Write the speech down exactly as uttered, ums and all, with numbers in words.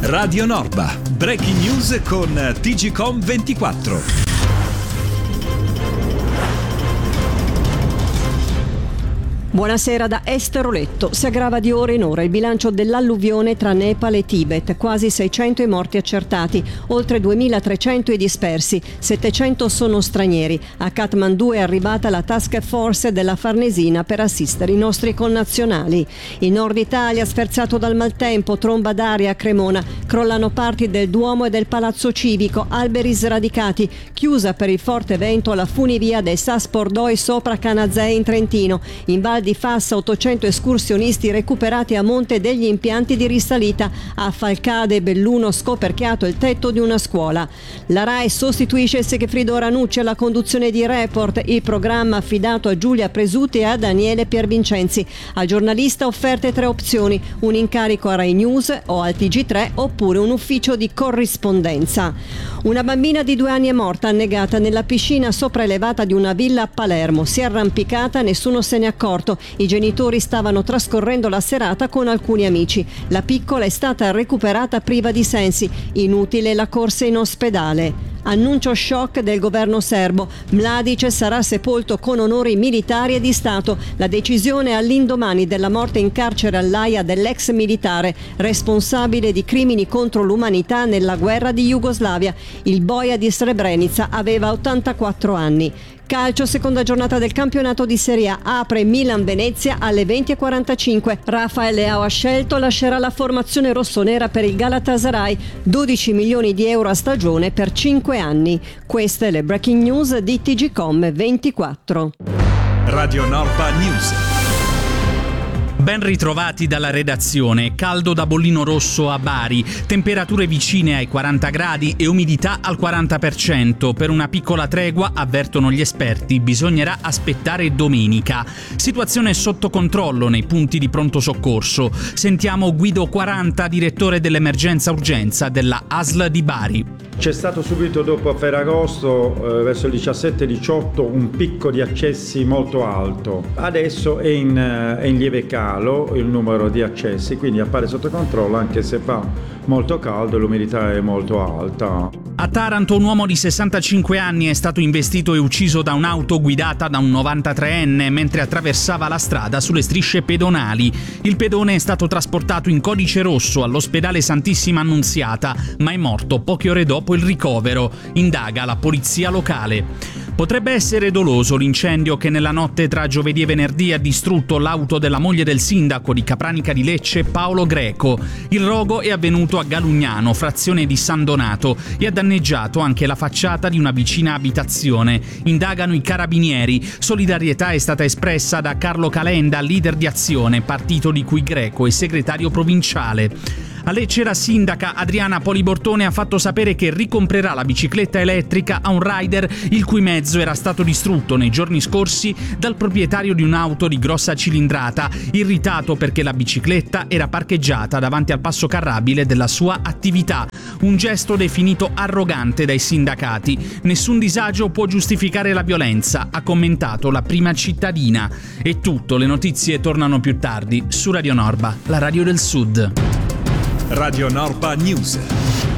Radio Norba, breaking news con T G Com ventiquattro. Buonasera da Esther Oletto. Si aggrava di ora in ora il bilancio dell'alluvione tra Nepal e Tibet, quasi seicento i morti accertati, oltre duemilatrecento i dispersi, settecento sono stranieri. A Kathmandu è arrivata la task force della Farnesina per assistere i nostri connazionali. Il nord Italia sferzato dal maltempo, tromba d'aria a Cremona, crollano parti del Duomo e del Palazzo Civico, alberi sradicati, chiusa per il forte vento la funivia del Sas Pordoi sopra Canazei in Trentino. In Val di Fassa ottocento escursionisti recuperati a monte degli impianti di risalita. A Falcade e Belluno scoperchiato il tetto di una scuola. La RAI sostituisce Segefredo Ranucci alla conduzione di Report, il programma affidato a Giulia Presutti e a Daniele Piervincenzi. Al giornalista offerte tre opzioni: un incarico a Rai News o al T G tre oppure un ufficio di corrispondenza. Una bambina di due anni è morta annegata nella piscina sopraelevata di una villa a Palermo. Si è arrampicata, nessuno se ne è accorto. I genitori stavano trascorrendo la serata con alcuni amici. La piccola è stata recuperata priva di sensi. Inutile la corsa in ospedale. Annuncio shock del governo serbo. Mladic sarà sepolto con onori militari e di Stato. La decisione all'indomani della morte in carcere all'Aia dell'ex militare, responsabile di crimini contro l'umanità nella guerra di Jugoslavia. Il boia di Srebrenica aveva ottantaquattro anni. Calcio, seconda giornata del campionato di Serie A. Apre Milan-Venezia alle venti e quarantacinque. Rafael Leao ha scelto, lascerà la formazione rossonera per il Galatasaray. dodici milioni di euro a stagione per cinque anni. Queste le breaking news di T G Com ventiquattro. Radio Norba News. Ben ritrovati dalla redazione. Caldo da bollino rosso a Bari, temperature vicine ai quaranta gradi e umidità al quaranta per cento. Per una piccola tregua, avvertono gli esperti, bisognerà aspettare domenica. Situazione sotto controllo nei punti di pronto soccorso. Sentiamo Guido quaranta, direttore dell'emergenza urgenza della A S L di Bari. C'è stato subito dopo Ferragosto, eh, verso il diciassette diciotto, un picco di accessi molto alto. Adesso è in, è in lieve calo il numero di accessi, quindi appare sotto controllo anche se fa molto caldo e l'umidità è molto alta. A Taranto un uomo di sessantacinque anni è stato investito e ucciso da un'auto guidata da un novantatreenne mentre attraversava la strada sulle strisce pedonali. Il pedone è stato trasportato in codice rosso all'ospedale Santissima Annunziata, ma è morto poche ore dopo il ricovero. Indaga la polizia locale. Potrebbe essere doloso l'incendio che nella notte tra giovedì e venerdì ha distrutto l'auto della moglie del sindaco di Capranica di Lecce, Paolo Greco. Il rogo è avvenuto a Galugnano, frazione di San Donato, e ha danneggiato anche la facciata di una vicina abitazione. Indagano i carabinieri. Solidarietà è stata espressa da Carlo Calenda, leader di Azione, partito di cui Greco è segretario provinciale. A Lecce la sindaca Adriana Polibortone ha fatto sapere che ricomprerà la bicicletta elettrica a un rider il cui mezzo era stato distrutto nei giorni scorsi dal proprietario di un'auto di grossa cilindrata, irritato perché la bicicletta era parcheggiata davanti al passo carrabile della sua attività. Un gesto definito arrogante dai sindacati. Nessun disagio può giustificare la violenza, ha commentato la prima cittadina. È tutto, le notizie tornano più tardi su Radio Norba, la radio del Sud. Radio Norba News.